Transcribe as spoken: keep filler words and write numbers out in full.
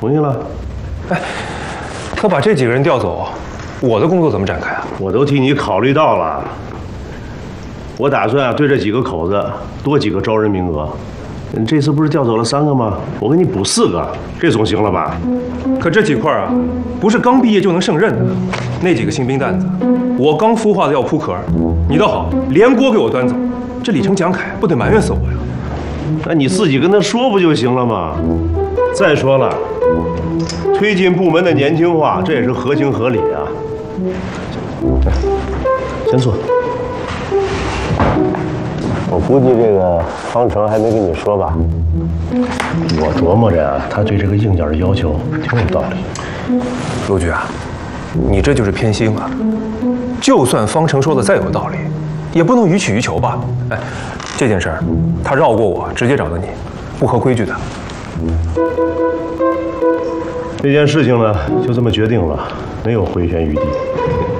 同意了。 哎，可把这几个人调走，我的工作怎么展开啊？ 我都替你考虑到了。我打算啊，对这几个口子多几个招人名额。你这次不是调走了三个吗？我给你补四个，这总行了吧？ 可这几块啊，不是刚毕业就能胜任的。那几个新兵蛋子，我刚孵化的要扑壳，你倒好，连锅给我端走。这李成、蒋凯不得埋怨死我呀？ 那你自己跟他说不就行了吗？再说了，推进部门的年轻化，这也是合情合理啊。先坐。我估计这个方程还没跟你说吧？我琢磨着啊，他对这个硬件的要求挺有道理。 陆局啊，你这就是偏心了。就算方程说的再有道理，也不能予取予求吧？哎，这件事儿他绕过我，直接找的你，不合规矩的。 这件事情呢，就这么决定了，没有回旋余地。